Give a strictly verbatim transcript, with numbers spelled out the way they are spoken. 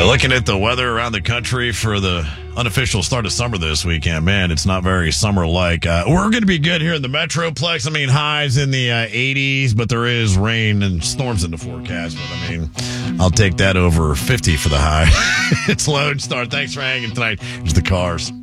Looking at the weather around the country for the unofficial start of summer this weekend, man, it's not very summer-like. Uh, we're going to be good here in the Metroplex. I mean, highs in the uh, eighties, but there is rain and storms in the forecast. But, I mean, I'll take that over fifty for the high. It's Lone Star. Thanks for hanging tonight. Here's the Cars.